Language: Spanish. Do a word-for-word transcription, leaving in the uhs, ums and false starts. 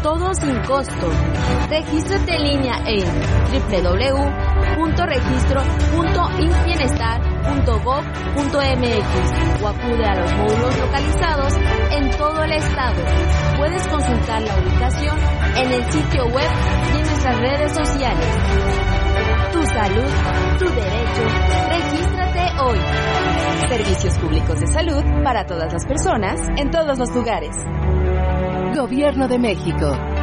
todo sin costo. Regístrate en línea en doble u doble u doble u punto registro punto insbienestar punto gob punto eme equis o acude a los módulos localizados en todo el estado. Puedes consultar la ubicación en el sitio web y en nuestras redes sociales. Tu salud, tu derecho. Regístrate hoy. Servicios públicos de salud para todas las personas, en todos los lugares. Gobierno de México.